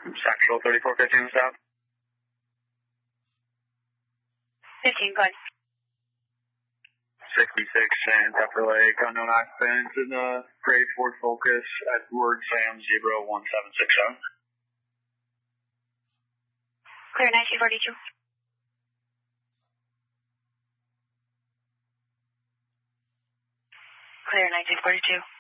Central 3415 South. 15, go ahead. 66 and Pepper Lake, unknown occupants in the gray Ford Focus, Edward Sam 01767. Clear 1942. Clear 1942.